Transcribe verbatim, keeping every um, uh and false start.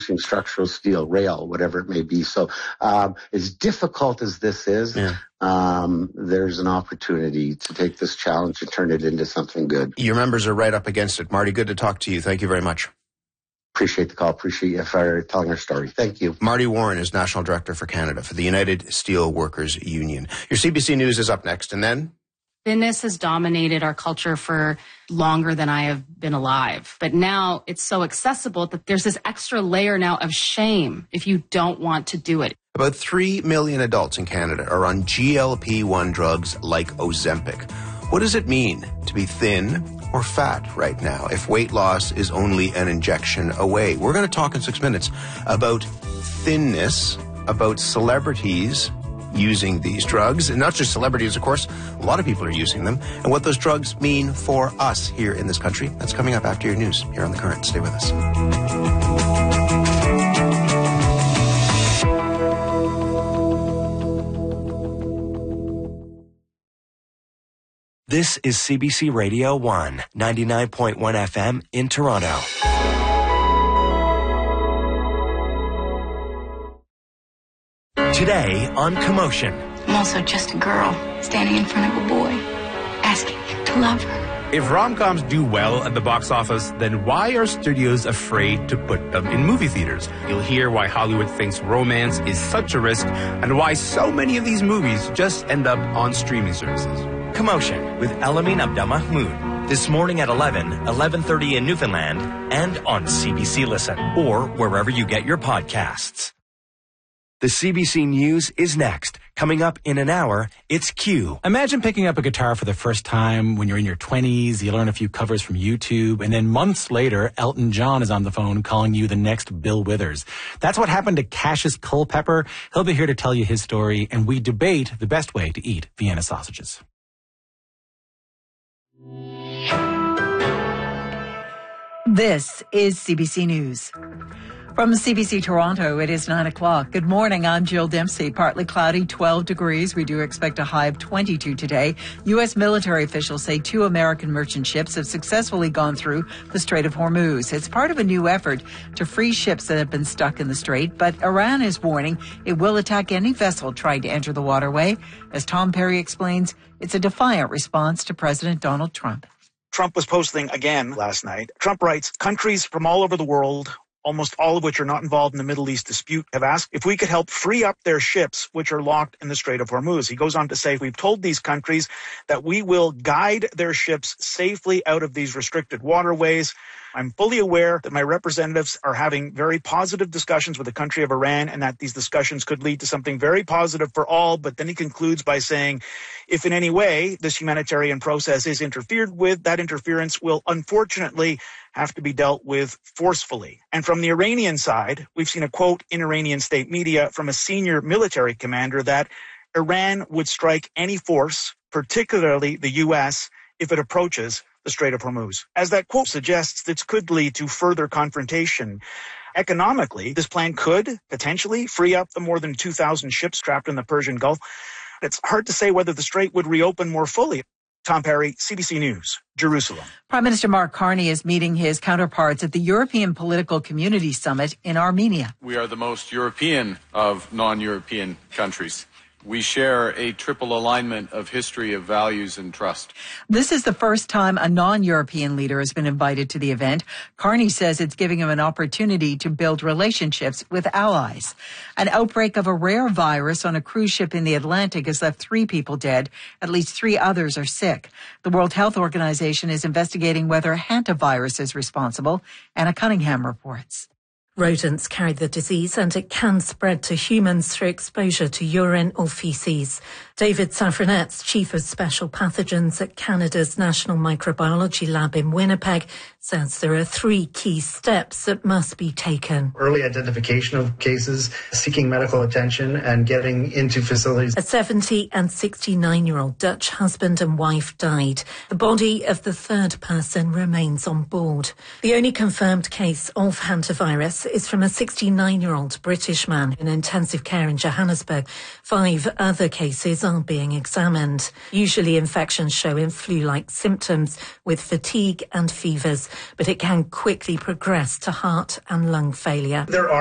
structural steel, rail, whatever it may be. So um, as difficult as this is, yeah. um, there's an opportunity to take this challenge and turn it into something good. Your members are right up against it. Marty, good to talk to you. Thank you very much. Appreciate the call. Appreciate you for telling our story. Thank you. Marty Warren is National Director for Canada for the United Steel Workers Union. Your C B C News is up next, and then... Thinness has dominated our culture for longer than I have been alive. But now it's so accessible that there's this extra layer now of shame if you don't want to do it. About three million adults in Canada are on G L P one drugs like Ozempic. What does it mean to be thin or fat right now if weight loss is only an injection away? We're going to talk in six minutes about thinness, about celebrities using these drugs, and not just celebrities, of course. A lot of people are using them, and what those drugs mean for us here in this country. That's coming up after your news here on The Current. Stay with us. This is C B C Radio one, ninety-nine point one F M in Toronto. Today on Commotion. I'm also just a girl standing in front of a boy, asking him to love her. If rom-coms do well at the box office, then why are studios afraid to put them in movie theaters? You'll hear why Hollywood thinks romance is such a risk and why so many of these movies just end up on streaming services. Commotion with Elamin Abdelmahmoud. This morning at eleven, eleven thirty in Newfoundland, and on C B C Listen, or wherever you get your podcasts. The C B C News is next. Coming up in an hour, it's Q. Imagine picking up a guitar for the first time when you're in your twenties, you learn a few covers from YouTube, and then months later, Elton John is on the phone calling you the next Bill Withers. That's what happened to Cassius Culpepper. He'll be here to tell you his story, and we debate the best way to eat Vienna sausages. This is C B C News. From C B C Toronto, it is nine o'clock. Good morning. I'm Jill Dempsey. Partly cloudy, twelve degrees. We do expect a high of twenty-two today. U S military officials say two American merchant ships have successfully gone through the Strait of Hormuz. It's part of a new effort to free ships that have been stuck in the strait, but Iran is warning it will attack any vessel trying to enter the waterway. As Tom Perry explains, it's a defiant response to President Donald Trump. Trump was posting again last night. Trump writes, countries from all over the world, almost all of which are not involved in the Middle East dispute, have asked if we could help free up their ships, which are locked in the Strait of Hormuz. He goes on to say, we've told these countries that we will guide their ships safely out of these restricted waterways. I'm fully aware that my representatives are having very positive discussions with the country of Iran and that these discussions could lead to something very positive for all. But then he concludes by saying, if in any way this humanitarian process is interfered with, that interference will unfortunately have to be dealt with forcefully. And from the Iranian side, we've seen a quote in Iranian state media from a senior military commander that Iran would strike any force, particularly the U S, if it approaches the Strait of Hormuz. As that quote suggests, this could lead to further confrontation. Economically, this plan could potentially free up the more than two thousand ships trapped in the Persian Gulf. It's hard to say whether the strait would reopen more fully. Tom Perry, C B C News, Jerusalem. Prime Minister Mark Carney is meeting his counterparts at the European Political Community Summit in Armenia. We are the most European of non-European countries. We share a triple alignment of history, of values, and trust. This is the first time a non-European leader has been invited to the event. Carney says it's giving him an opportunity to build relationships with allies. An outbreak of a rare virus on a cruise ship in the Atlantic has left three people dead. At least three others are sick. The World Health Organization is investigating whether hantavirus is responsible. Anna Cunningham reports. Rodents carry the disease and it can spread to humans through exposure to urine or feces. David Safranetz, Chief of Special Pathogens at Canada's National Microbiology Lab in Winnipeg, says there are three key steps that must be taken. Early identification of cases, seeking medical attention, and getting into facilities. A seventy and sixty-nine-year-old Dutch husband and wife died. The body of the third person remains on board. The only confirmed case of hantavirus is from a sixty-nine-year-old British man in intensive care in Johannesburg. Five other cases are are being examined. Usually infections show in flu-like symptoms with fatigue and fevers, but it can quickly progress to heart and lung failure. There are